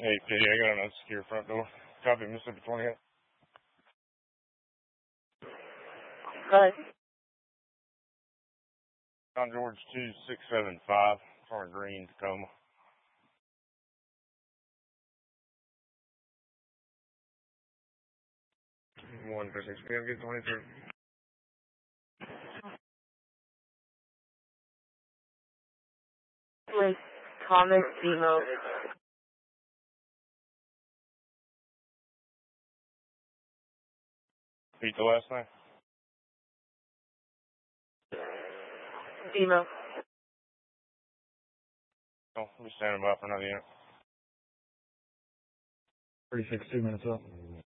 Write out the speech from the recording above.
Hey, PD, I got an unsecure front door. Copy, Mississippi 28. Hi. John George 2675, Farmer Green, Tacoma. One for 6 p.m. Get 23. With Thomas Demo. Beat the last name? Demo. Oh, we'll be standing by for another unit. 36, 2 minutes up.